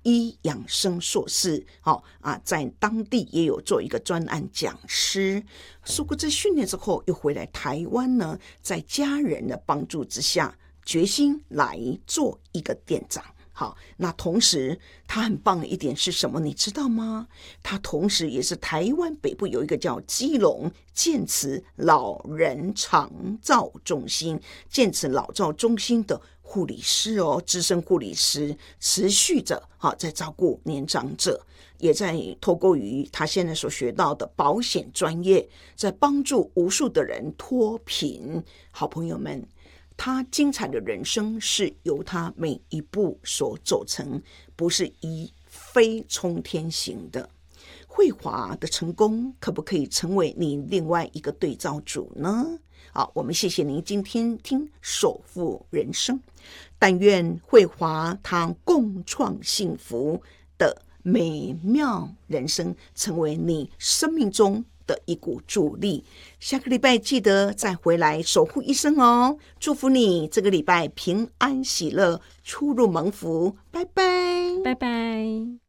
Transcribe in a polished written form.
医养生硕士，在当地也有做一个专案讲师。受过这训练之后，又回来台湾呢，在家人的帮助之下，决心来做一个店长。好，那同时他很棒的一点是什么？你知道吗？他同时也是台湾北部有一个叫基隆健慈老人长照中心，健慈老照中心的护理师资深护理师，持续着在照顾年长者，也在透过于他现在所学到的保险专业，在帮助无数的人脱贫。好朋友们，他精彩的人生是由他每一步所走成，不是一飞冲天行的。慧华的成功可不可以成为你另外一个对照组呢？好，我们谢谢您今天听守护人生，但愿慧华她共创幸福的美妙人生成为你生命中的一股助力。下个礼拜记得再回来守护一生哦！祝福你这个礼拜平安喜乐，出入蒙福，拜拜， 拜拜。